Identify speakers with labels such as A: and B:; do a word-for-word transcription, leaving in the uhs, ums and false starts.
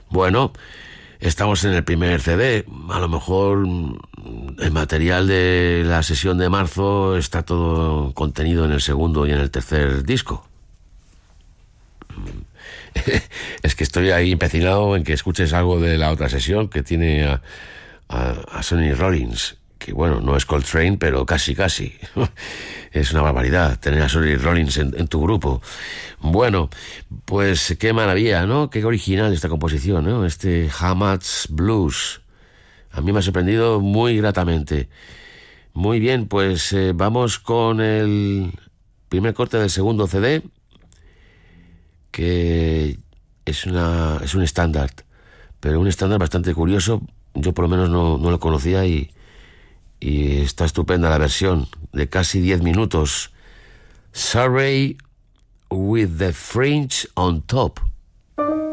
A: Bueno, estamos en el primer C D. A lo mejor el material de la sesión de marzo está todo contenido en el segundo y en el tercer disco. Es que estoy ahí empecinado en que escuches algo de la otra sesión que tiene a, a, a Sonny Rollins, que bueno, no es Coltrane, pero casi casi. Es una barbaridad tener a Sonny Rollins en, en tu grupo. Bueno, pues qué maravilla, ¿no? Qué original esta composición, ¿no? Este Hammond's Blues. A mí me ha sorprendido muy gratamente. Muy bien, pues eh, vamos con el primer corte del segundo C D, que es una es un estándar, pero un estándar bastante curioso. Yo por lo menos no, no lo conocía y, y está estupenda la versión de casi diez minutos. Surrey with the Fringe on Top.